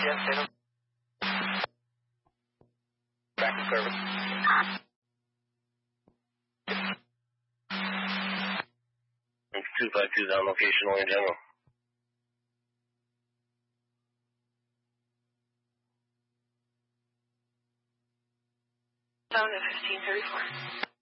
Yes, Taylor. Back to service. It's 252 on location, only general. Down to 1534.